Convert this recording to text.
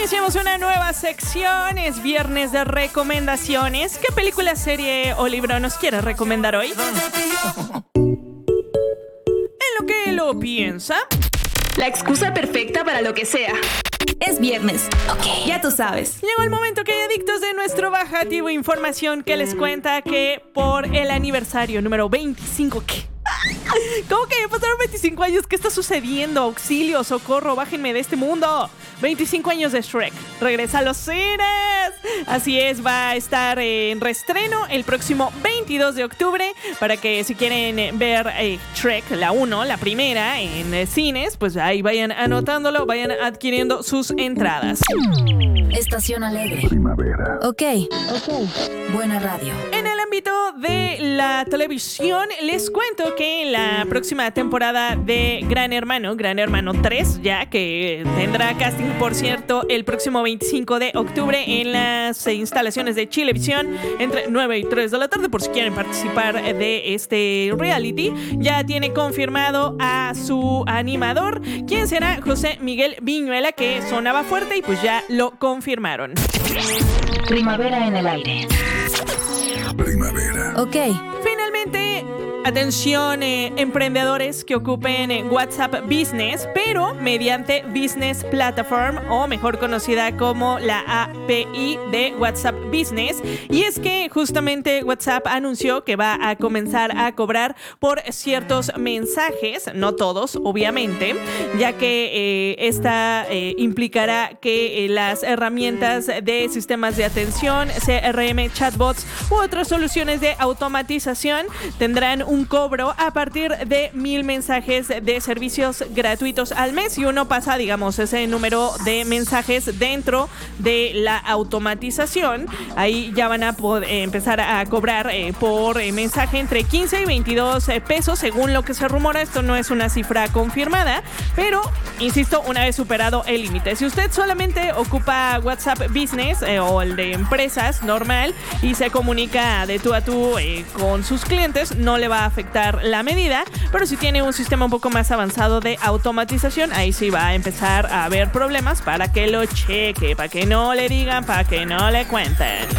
Iniciamos una nueva sección, es viernes de recomendaciones. ¿Qué película, serie o libro nos quieres recomendar hoy? En lo que lo piensa, la excusa perfecta para lo que sea. Es viernes, ok, ya tú sabes. llegó el momento que hay adictos de nuestro bajativo información que les cuenta que por el aniversario número 25, ¿qué? ¿Cómo que ya pasaron 25 años? ¿Qué está sucediendo? Auxilio, socorro, bájenme de este mundo. 25 años de Shrek. Regresa a los cines. Así es, va a estar en reestreno el próximo 22 de octubre. Para que si quieren ver Shrek, la 1, la primera, en cines, pues ahí vayan anotándolo, vayan adquiriendo sus entradas. Estación alegre. Primavera. Ok. Buena radio. En el ámbito de la televisión, les cuento que la próxima temporada de Gran Hermano 3, ya que tendrá casting, por cierto, el próximo 25 de octubre en las instalaciones de Chilevisión entre 9 y 3 de la tarde, por si quieren participar de este reality. Ya tiene confirmado a su animador, quien será José Miguel Viñuela, que sonaba fuerte y pues ya lo confirmaron. Primavera en el aire. Primavera. Ok. Finalmente, atención, emprendedores que ocupen WhatsApp Business, pero mediante Business Platform, o mejor conocida como la API de WhatsApp Business. Y es que justamente WhatsApp anunció que va a comenzar a cobrar por ciertos mensajes, no todos, obviamente, ya que esta implicará que las herramientas de sistemas de atención, CRM, chatbots u otras soluciones de automatización tendrán un cobro a partir de 1,000 mensajes de servicios gratuitos al mes, y uno pasa, digamos, ese número de mensajes dentro de la automatización. Ahí ya van a poder empezar a cobrar por mensaje entre 15 y 22 pesos, según lo que se rumora. Esto no es una cifra confirmada, pero, insisto, una vez superado el límite. Si usted solamente ocupa WhatsApp Business o el de empresas normal y se comunica de tú a tú con sus clientes, no le va a afectar la medida, pero si tiene un sistema un poco más avanzado de automatización, ahí sí va a empezar a haber problemas para que lo cheque, para que no le digan, para que no le cuenten.